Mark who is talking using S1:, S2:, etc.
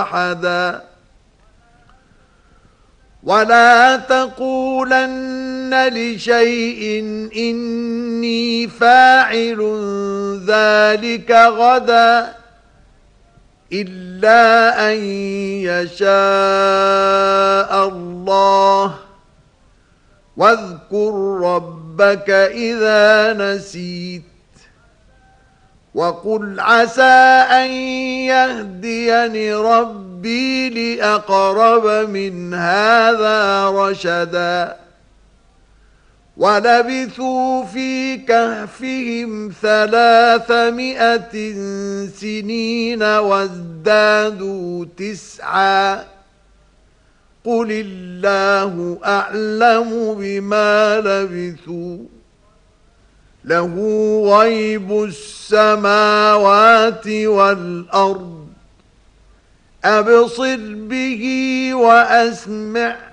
S1: أحدا ولا تقولن لشيء إني فاعل ذلك غدا إلا أن يشاء الله واذكر ربك إذا نسيت وقل عسى أن يهديني ربي لأقرب من هذا رشدا ولبثوا في كهفهم 300 سنين وازدادوا 9 قل الله أعلم بما لبثوا له غيب السماوات والأرض أبصر به وأسمع